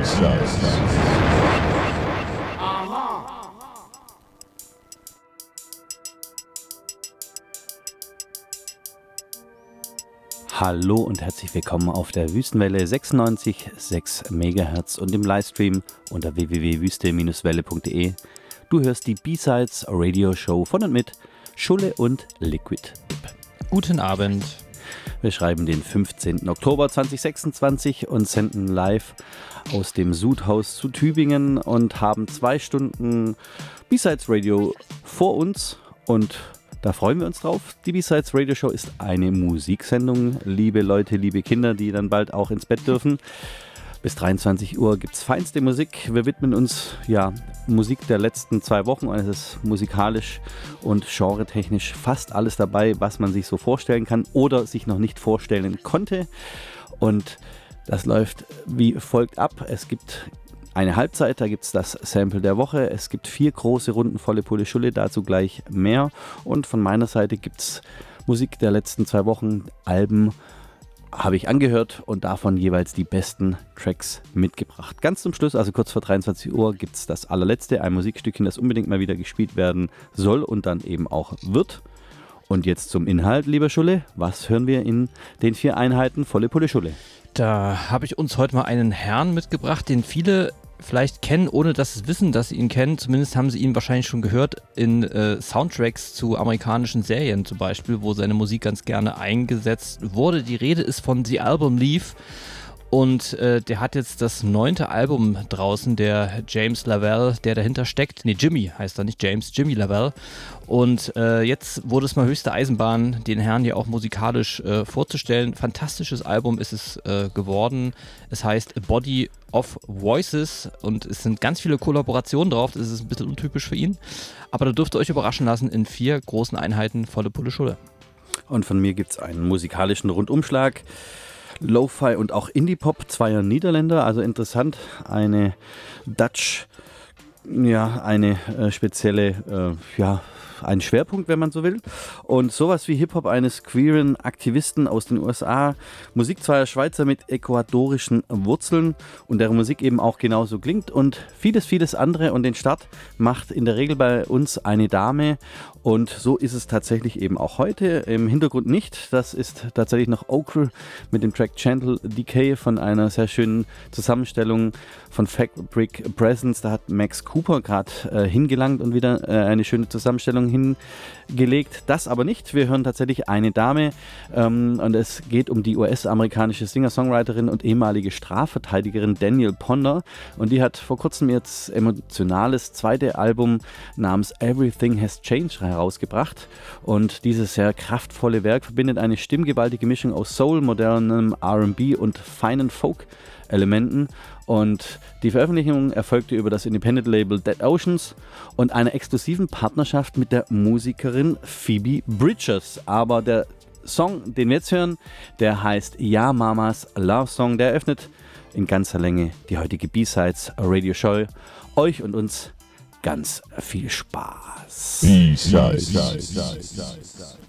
Hallo und herzlich willkommen auf der Wüstenwelle 96,6 MHz und im Livestream unter www.wüste-welle.de. Du hörst die B-Sides Radio Show von und mit Schulle und Liquid Dip. Guten Abend. Wir schreiben den 15. Oktober 2026 und senden live aus dem Sudhaus zu Tübingen und haben 2 Stunden B-Sides Radio vor uns und da freuen wir uns drauf. Die B-Sides Radio Show ist eine Musiksendung. Liebe Leute, liebe Kinder, die dann bald auch ins Bett dürfen. Bis 23 Uhr gibt es feinste Musik. Wir widmen uns Musik der letzten 2 Wochen. Es ist musikalisch und genretechnisch fast alles dabei, was man sich so vorstellen kann oder sich noch nicht vorstellen konnte. Und das läuft wie folgt ab. Es gibt eine Halbzeit, da gibt es das Sample der Woche. Es gibt 4 große Runden volle Pulle Schulle, dazu gleich mehr. Und von meiner Seite gibt es Musik der letzten 2 Wochen, Alben habe ich angehört und davon jeweils die besten Tracks mitgebracht. Ganz zum Schluss, also kurz vor 23 Uhr, gibt es das allerletzte, ein Musikstückchen, das unbedingt mal wieder gespielt werden soll und dann eben auch wird. Und jetzt zum Inhalt, lieber Schulle. Was hören wir in den 4 Einheiten volle Pulle Schulle? Da habe ich uns heute mal einen Herrn mitgebracht, den viele vielleicht kennen, ohne dass sie wissen, dass sie ihn kennen. Zumindest haben sie ihn wahrscheinlich schon gehört in Soundtracks zu amerikanischen Serien zum Beispiel, wo seine Musik ganz gerne eingesetzt wurde. Die Rede ist von The Album Leaf. Und der hat jetzt das 9. Album draußen, der James Lavelle, der dahinter steckt. Nee, Jimmy heißt er, nicht James, Jimmy Lavelle. Und jetzt wurde es mal höchste Eisenbahn, den Herrn hier auch musikalisch vorzustellen. Fantastisches Album ist es geworden. Es heißt A Body of Voices und es sind ganz viele Kollaborationen drauf. Das ist ein bisschen untypisch für ihn. Aber da dürft ihr euch überraschen lassen in 4 großen Einheiten volle Pulle Schulle. Und von mir gibt es einen musikalischen Rundumschlag. Lo-Fi und auch Indie-Pop zweier Niederländer, also interessant, eine Dutch, eine spezielle, ein Schwerpunkt, wenn man so will. Und sowas wie Hip-Hop eines queeren Aktivisten aus den USA, Musik zweier Schweizer mit ecuadorischen Wurzeln und deren Musik eben auch genauso klingt und vieles, vieles andere. Und den Start macht in der Regel bei uns eine Dame. Und so ist es tatsächlich eben auch heute. Im Hintergrund nicht. Das ist tatsächlich noch Okra mit dem Track Gentle Decay von einer sehr schönen Zusammenstellung von Fabric Presence. Da hat Max Cooper gerade hingelangt und wieder eine schöne Zusammenstellung hingelegt. Das aber nicht. Wir hören tatsächlich eine Dame und es geht um die US-amerikanische Singer-Songwriterin und ehemalige Strafverteidigerin Danielle Ponder. Und die hat vor kurzem jetzt emotionales 2. Album namens Everything Has Changed herausgebracht und dieses sehr kraftvolle Werk verbindet eine stimmgewaltige Mischung aus Soul, modernem R&B und feinen Folk-Elementen und die Veröffentlichung erfolgte über das Independent-Label Dead Oceans und einer exklusiven Partnerschaft mit der Musikerin Phoebe Bridgers. Aber der Song, den wir jetzt hören, der heißt Ja Mamas Love Song, der eröffnet in ganzer Länge die heutige B-Sides Radio Show. Euch und uns ganz viel Spaß. B-Sides.